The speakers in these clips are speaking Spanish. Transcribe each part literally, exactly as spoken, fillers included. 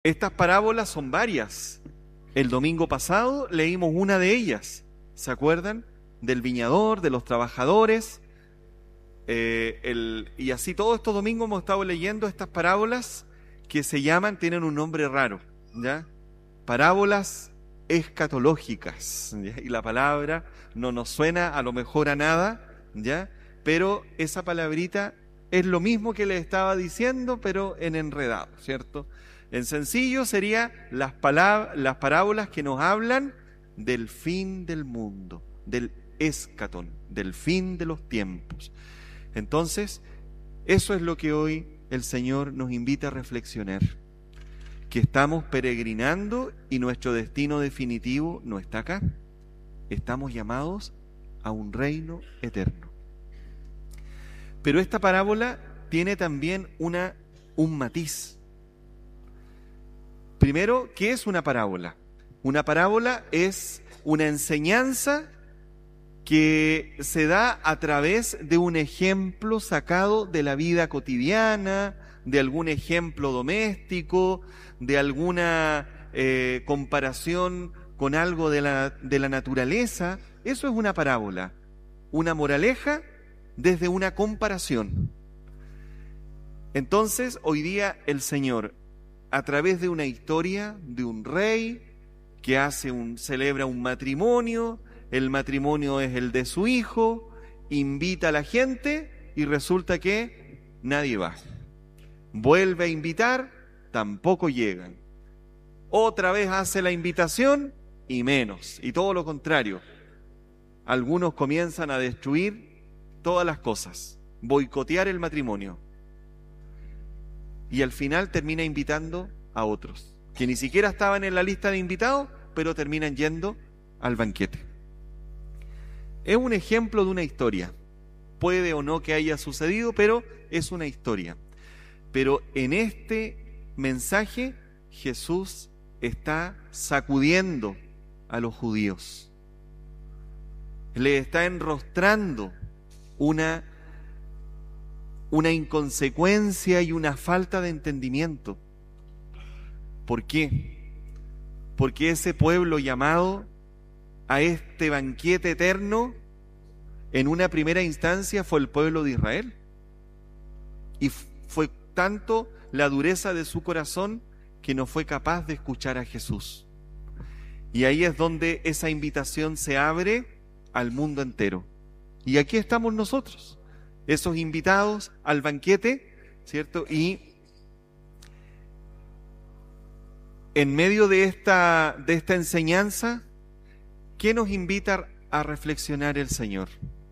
Estas parábolas son varias. El domingo pasado leímos una de ellas, ¿se acuerdan? Del viñador, de los trabajadores, eh, el, y así todos estos domingos hemos estado leyendo estas parábolas que se llaman, tienen un nombre raro, ¿ya? Parábolas escatológicas, ¿ya? Y la palabra no nos suena a lo mejor a nada, ¿ya? Pero esa palabrita es lo mismo que les estaba diciendo, pero en enredado, ¿cierto? En sencillo sería las, palabras, las parábolas que nos hablan del fin del mundo, del escatón, del fin de los tiempos. Entonces, eso es lo que hoy el Señor nos invita a reflexionar, que estamos peregrinando y nuestro destino definitivo no está acá. Estamos llamados a un reino eterno. Pero esta parábola tiene también una, un matiz. Primero, ¿qué es una parábola? Una parábola es una enseñanza que se da a través de un ejemplo sacado de la vida cotidiana, de algún ejemplo doméstico, de alguna eh, comparación con algo de la, de la naturaleza. Eso es una parábola, una moraleja desde una comparación. Entonces, hoy día el Señor, a través de una historia de un rey que hace un, celebra un matrimonio, el matrimonio es el de su hijo, invita a la gente y resulta que nadie va. Vuelve a invitar, tampoco llegan. Otra vez hace la invitación y menos, y todo lo contrario. Algunos comienzan a destruir todas las cosas, boicotear el matrimonio. Y al final termina invitando a otros, que ni siquiera estaban en la lista de invitados, pero terminan yendo al banquete. Es un ejemplo de una historia. Puede o no que haya sucedido, pero es una historia. Pero en este mensaje Jesús está sacudiendo a los judíos. Le está enrostrando una, una inconsecuencia y una falta de entendimiento. ¿Por qué? Porque ese pueblo llamado a este banquete eterno, en una primera instancia fue el pueblo de Israel. Y fue tanto la dureza de su corazón que no fue capaz de escuchar a Jesús. Y ahí es donde esa invitación se abre al mundo entero. Y aquí estamos nosotros, esos invitados al banquete, ¿cierto? Y en medio de esta, de esta enseñanza, ¿qué nos invita a reflexionar el Señor?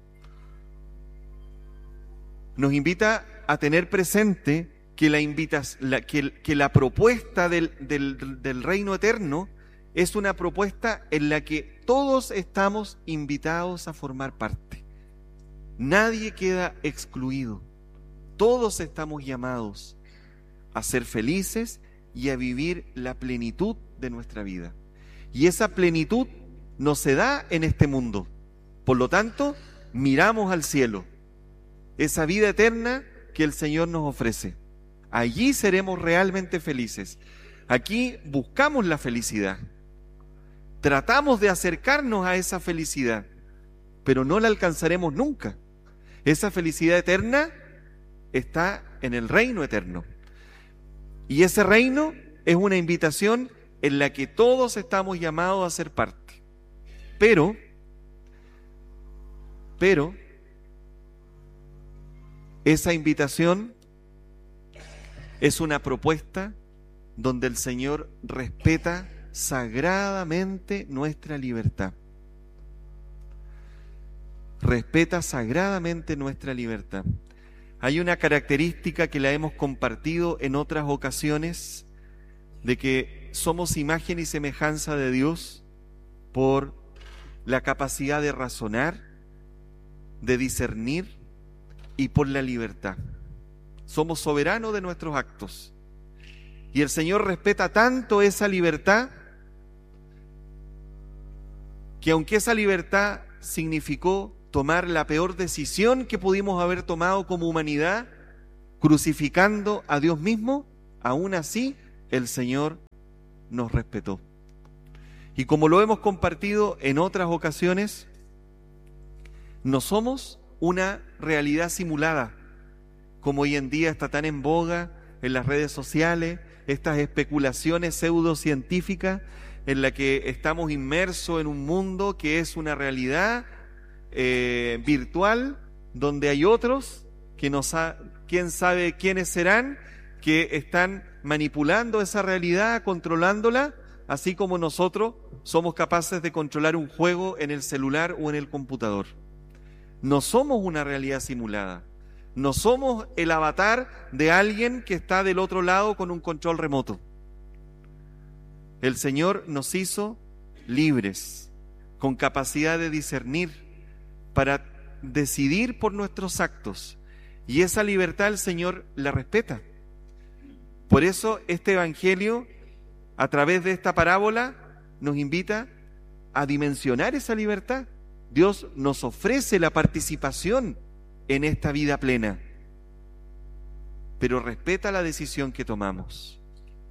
Nos invita a tener presente que la, invitas, la, que, que la propuesta del, del, del reino eterno es una propuesta en la que todos estamos invitados a formar parte. Nadie queda excluido. Todos estamos llamados a ser felices y a vivir la plenitud de nuestra vida. Y esa plenitud no se da en este mundo. Por lo tanto, miramos al cielo, esa vida eterna que el Señor nos ofrece. Allí seremos realmente felices. Aquí buscamos la felicidad. Tratamos de acercarnos a esa felicidad, pero no la alcanzaremos nunca. Esa felicidad eterna está en el reino eterno. Y ese reino es una invitación en la que todos estamos llamados a ser parte. Pero, pero, esa invitación es una propuesta donde el Señor respeta sagradamente nuestra libertad. Respeta sagradamente nuestra libertad. Hay una característica que la hemos compartido en otras ocasiones, de que somos imagen y semejanza de Dios por la capacidad de razonar, de discernir y por la libertad. Somos soberanos de nuestros actos. Y el Señor respeta tanto esa libertad que aunque esa libertad significó tomar la peor decisión que pudimos haber tomado como humanidad, crucificando a Dios mismo, aún así el Señor nos respetó. Y como lo hemos compartido en otras ocasiones, no somos una realidad simulada, como hoy en día está tan en boga en las redes sociales, estas especulaciones pseudocientíficas en la que estamos inmersos en un mundo que es una realidad eh, virtual, donde hay otros que no saben, quién sabe quiénes serán, que están manipulando esa realidad, controlándola, así como nosotros somos capaces de controlar un juego en el celular o en el computador. No somos una realidad simulada. No somos el avatar de alguien que está del otro lado con un control remoto. El Señor nos hizo libres, con capacidad de discernir, para decidir por nuestros actos. Y esa libertad el Señor la respeta. Por eso este Evangelio, a través de esta parábola, nos invita a dimensionar esa libertad. Dios nos ofrece la participación en esta vida plena, pero respeta la decisión que tomamos.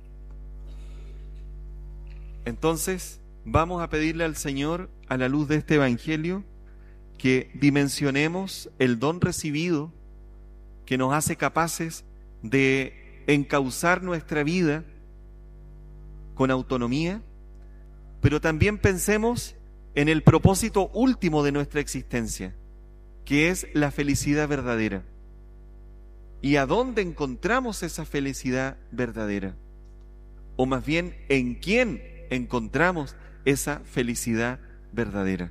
Entonces, vamos a pedirle al Señor, a la luz de este Evangelio, que dimensionemos el don recibido que nos hace capaces de encauzar nuestra vida con autonomía, pero también pensemos en el propósito último de nuestra existencia, que es la felicidad verdadera. ¿Y a dónde encontramos esa felicidad verdadera? O más bien, ¿en quién encontramos esa felicidad verdadera?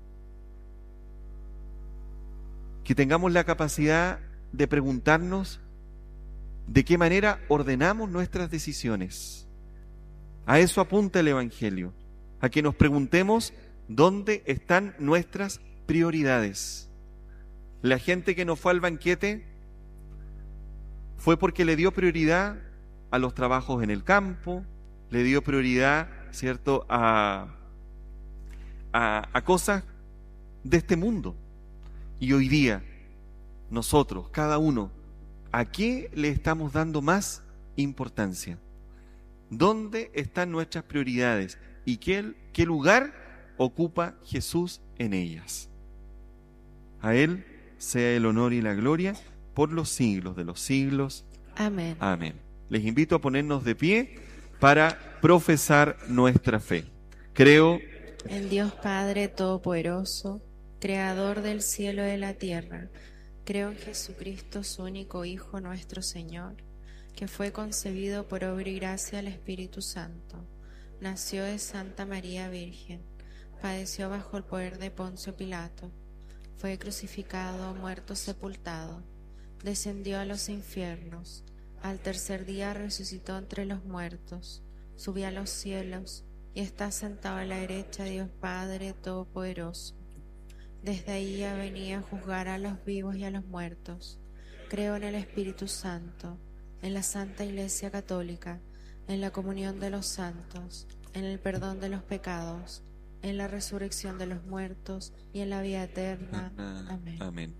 Que tengamos la capacidad de preguntarnos de qué manera ordenamos nuestras decisiones. A eso apunta el Evangelio, a que nos preguntemos dónde están nuestras prioridades. La gente que no fue al banquete fue porque le dio prioridad a los trabajos en el campo, le dio prioridad, ¿cierto?, a, a, a cosas de este mundo. Y hoy día, nosotros, cada uno, ¿a qué le estamos dando más importancia? ¿Dónde están nuestras prioridades? ¿Y qué, qué lugar ocupa Jesús en ellas? A Él sea el honor y la gloria por los siglos de los siglos. Amén. Amén. Les invito a ponernos de pie para profesar nuestra fe. Creo en Dios Padre Todopoderoso, Creador del cielo y de la tierra. Creo en Jesucristo, su único Hijo, nuestro Señor, que fue concebido por obra y gracia del Espíritu Santo. Nació de Santa María Virgen, padeció bajo el poder de Poncio Pilato, fue crucificado, muerto, sepultado, descendió a los infiernos, al tercer día resucitó entre los muertos, subió a los cielos y está sentado a la derecha de Dios Padre Todopoderoso. Desde ahí ha venido a juzgar a los vivos y a los muertos. Creo en el Espíritu Santo, en la Santa Iglesia Católica, en la comunión de los santos, en el perdón de los pecados, en la resurrección de los muertos y en la vida eterna. Amén. Amén.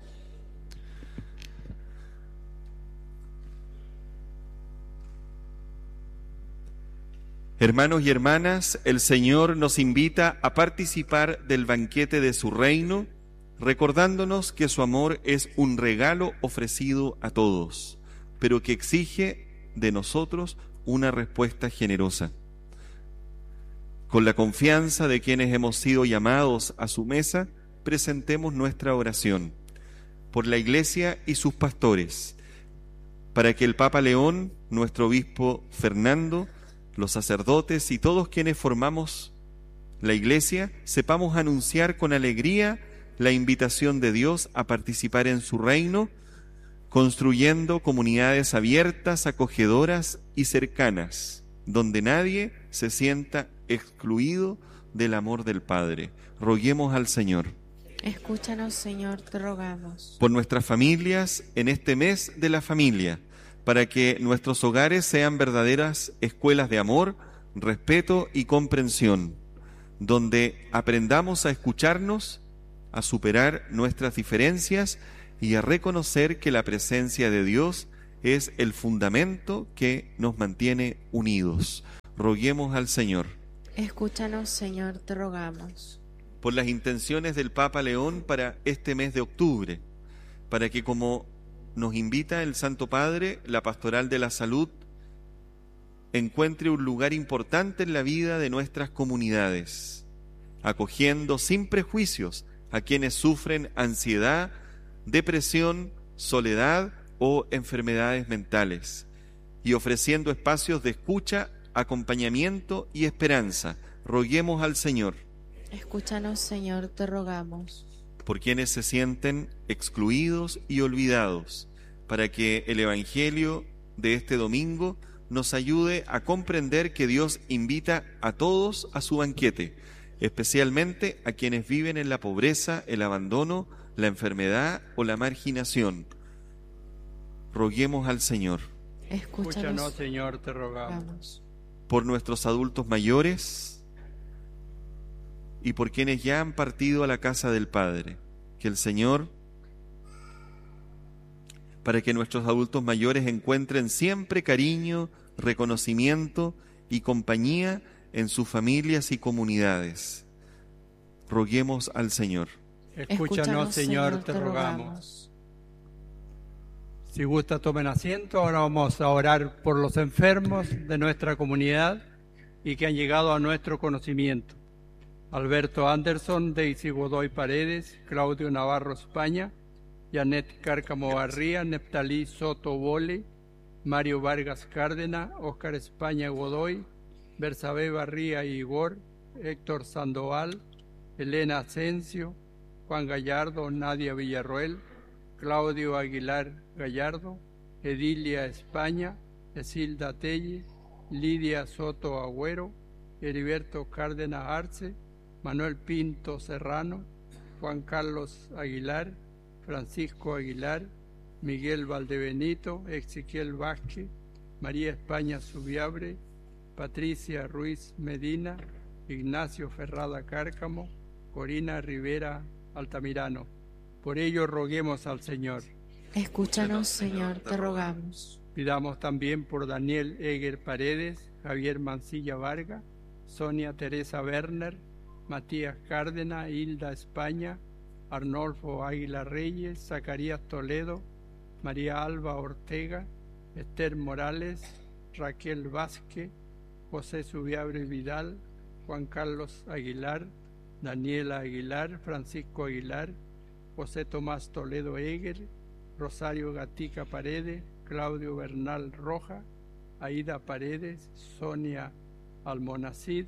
Hermanos y hermanas, el Señor nos invita a participar del banquete de su reino, recordándonos que su amor es un regalo ofrecido a todos, pero que exige de nosotros una respuesta generosa. Con la confianza de quienes hemos sido llamados a su mesa, presentemos nuestra oración por la Iglesia y sus pastores, para que el Papa León, nuestro obispo Fernando, los sacerdotes y todos quienes formamos la Iglesia, sepamos anunciar con alegría la invitación de Dios a participar en su reino, construyendo comunidades abiertas, acogedoras y cercanas, donde nadie se sienta excluido del amor del Padre. Roguemos al Señor. Escúchanos, Señor, te rogamos. Por nuestras familias en este mes de la familia, para que nuestros hogares sean verdaderas escuelas de amor, respeto y comprensión, donde aprendamos a escucharnos, a superar nuestras diferencias y a reconocer que la presencia de Dios es el fundamento que nos mantiene unidos. Roguemos al Señor. Escúchanos, Señor, te rogamos. Por las intenciones del Papa León para este mes de octubre, para que, como nos invita el Santo Padre, la Pastoral de la Salud encuentre un lugar importante en la vida de nuestras comunidades, acogiendo sin prejuicios a quienes sufren ansiedad, depresión, soledad o enfermedades mentales, y ofreciendo espacios de escucha, acompañamiento y esperanza. Roguemos al Señor. Escúchanos, Señor, te rogamos. Por quienes se sienten excluidos y olvidados, para que el Evangelio de este domingo nos ayude a comprender que Dios invita a todos a su banquete, especialmente a quienes viven en la pobreza, el abandono, la enfermedad o la marginación. Roguemos al Señor. Escúchanos, Escúchanos, Señor, te rogamos. Por nuestros adultos mayores y por quienes ya han partido a la casa del Padre, que el Señor, para que nuestros adultos mayores encuentren siempre cariño, reconocimiento y compañía en sus familias y comunidades. Roguemos al Señor. Escúchanos, Señor, te rogamos. Si gusta, tomen asiento. Ahora vamos a orar por los enfermos de nuestra comunidad y que han llegado a nuestro conocimiento. Alberto Anderson, Daisy Godoy Paredes, Claudio Navarro España, Janet Cárcamo Barría, Neptalí Soto Bole, Mario Vargas Cárdena, Óscar España Godoy, Bersabé Barría y Igor, Héctor Sandoval, Elena Asensio, Juan Gallardo, Nadia Villarroel, Claudio Aguilar Gallardo, Edilia España, Esilda Telle, Lidia Soto Agüero, Heriberto Cárdenas Arce, Manuel Pinto Serrano, Juan Carlos Aguilar, Francisco Aguilar, Miguel Valdebenito, Ezequiel Vázquez, María España Subiabre, Patricia Ruiz Medina, Ignacio Ferrada Cárcamo, Corina Rivera Altamirano. Por ello roguemos al Señor. Escúchanos, Señor, te rogamos. Pidamos también por Daniel Eger Paredes, Javier Mancilla Vargas, Sonia Teresa Werner, Matías Cárdenas, Hilda España, Arnolfo Águila Reyes, Zacarías Toledo, María Alba Ortega, Esther Morales, Raquel Vázquez, José Subiabre Vidal, Juan Carlos Aguilar, Daniela Aguilar, Francisco Aguilar, José Tomás Toledo Eger, Rosario Gatica Paredes, Claudio Bernal Roja, Aida Paredes, Sonia Almonacid,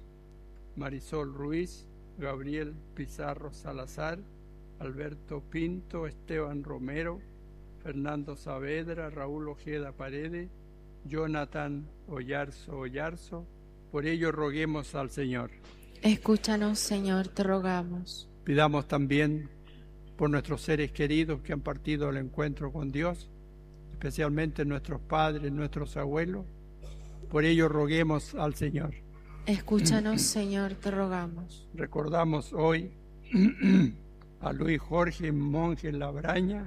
Marisol Ruiz, Gabriel Pizarro Salazar, Alberto Pinto, Esteban Romero, Fernando Saavedra, Raúl Ojeda Paredes, Jonathan Ollarzo Ollarzo. Por ello roguemos al Señor. Escúchanos, Señor, te rogamos. Pidamos también por nuestros seres queridos que han partido al encuentro con Dios, especialmente nuestros padres, nuestros abuelos. Por ello roguemos al Señor. Escúchanos, Señor, te rogamos. Recordamos hoy a Luis Jorge Monje Labraña,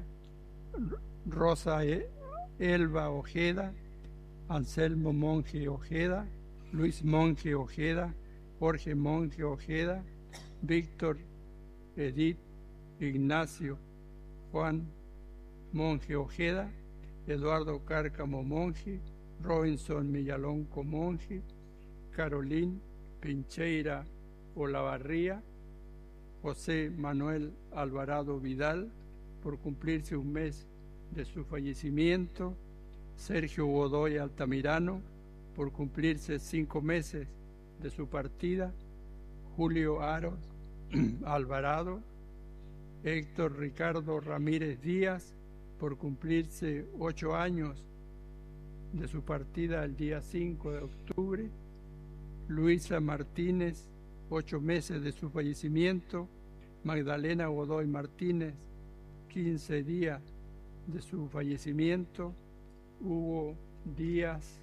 Rosa Elba Ojeda, Anselmo Monje Ojeda, Luis Monje Ojeda, Jorge Monje Ojeda, Víctor Edith Ignacio Juan Monje Ojeda, Eduardo Cárcamo Monje, Robinson Millalonco Monje, Carolín Pincheira Olavarría, José Manuel Alvarado Vidal, por cumplirse un mes de su fallecimiento, Sergio Godoy Altamirano, por cumplirse cinco meses de su partida, Julio Aros Alvarado, Héctor Ricardo Ramírez Díaz, por cumplirse ocho años de su partida el día cinco de octubre, Luisa Martínez, ocho meses de su fallecimiento, Magdalena Godoy Martínez, quince días de su fallecimiento, Hugo Díaz,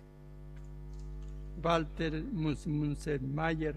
Walter Munzenmayer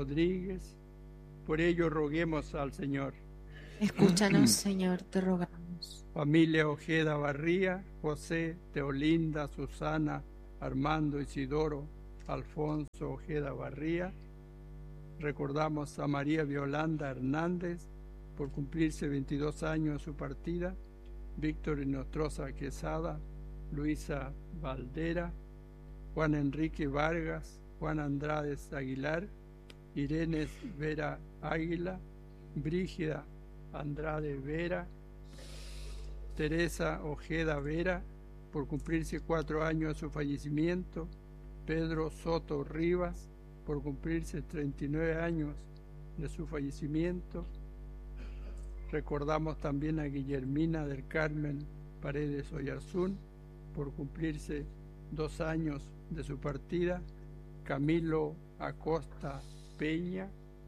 Rodríguez. Por ello roguemos al Señor. Escúchanos, Señor, te rogamos. rogamos. Familia Ojeda Barría, José, Teolinda, Susana, Armando, Isidoro, Alfonso Ojeda Barría. Recordamos a María Violanda Hernández, por cumplirse veintidós años de su partida, Víctor Inostroza Quesada, Luisa Valdera, Juan Enrique Vargas, Juan Andrades Aguilar, Irene Vera Águila, Brígida Andrade Vera, Teresa Ojeda Vera, por cumplirse cuatro años de su fallecimiento, Pedro Soto Rivas, por cumplirse treinta y nueve años de su fallecimiento. Recordamos también a Guillermina del Carmen Paredes Oyarzún, por cumplirse dos años de su partida, Camilo Acosta Peña,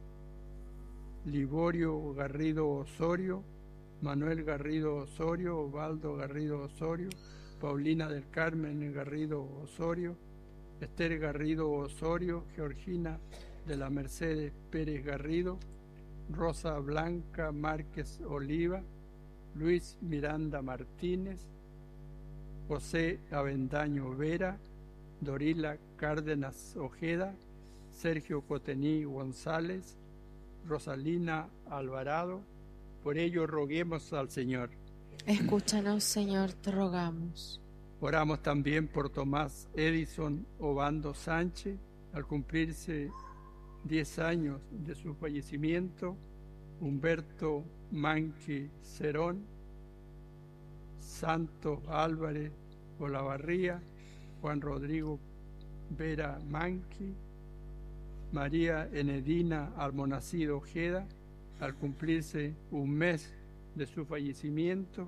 Liborio Garrido Osorio, Manuel Garrido Osorio, Osvaldo Garrido Osorio, Paulina del Carmen Garrido Osorio, Esther Garrido Osorio, Georgina de la Mercedes Pérez Garrido, Rosa Blanca Márquez Oliva, Luis Miranda Martínez, José Avendaño Vera, Dorila Cárdenas Ojeda, Sergio Cotení González, Rosalina Alvarado. Por ello roguemos al Señor. Escúchanos, Señor, te rogamos. Oramos también por Tomás Edison Obando Sánchez, al cumplirse diez años de su fallecimiento, Humberto Manqui Cerón, Santos Álvarez Olavarría, Juan Rodrigo Vera Manqui, María Enedina Almonacido Ojeda, al cumplirse un mes de su fallecimiento,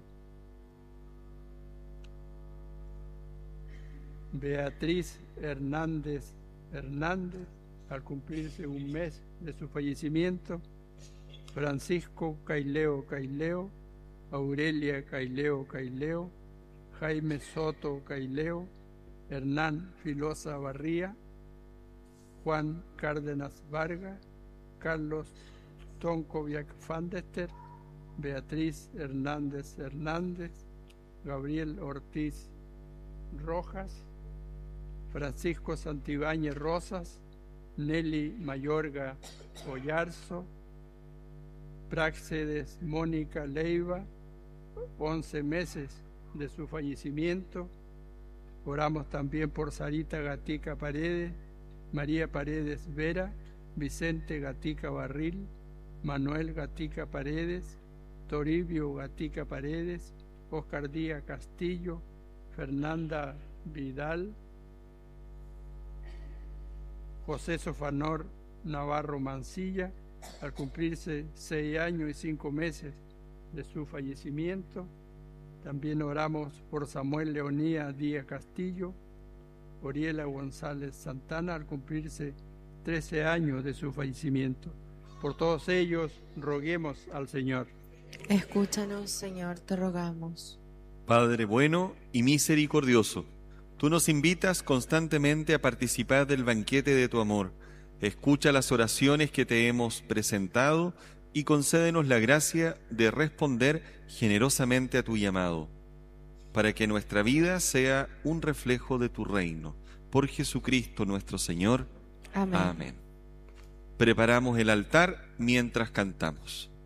Beatriz Hernández Hernández, al cumplirse un mes de su fallecimiento, Francisco Caileo Caileo, Aurelia Caileo Caileo, Jaime Soto Caileo, Hernán Filosa Barría, Juan Cárdenas Vargas, Carlos Tonkoviak Fandester, Beatriz Hernández Hernández, Gabriel Ortiz Rojas, Francisco Santibáñez Rosas, Nelly Mayorga Ollarzo, Práxedes Mónica Leiva, once meses de su fallecimiento. Oramos también por Sarita Gatica Paredes, María Paredes Vera, Vicente Gatica Barril, Manuel Gatica Paredes, Toribio Gatica Paredes, Oscar Díaz Castillo, Fernanda Vidal, José Sofanor Navarro Mancilla, al cumplirse seis años y cinco meses de su fallecimiento. También oramos por Samuel Leonía Díaz Castillo, Oriela González Santana, al cumplirse trece años de su fallecimiento. Por todos ellos, roguemos al Señor. Escúchanos, Señor, te rogamos. Padre bueno y misericordioso, tú nos invitas constantemente a participar del banquete de tu amor. Escucha las oraciones que te hemos presentado y concédenos la gracia de responder generosamente a tu llamado, para que nuestra vida sea un reflejo de tu reino. Por Jesucristo nuestro Señor. Amén. Amén. Preparamos el altar mientras cantamos.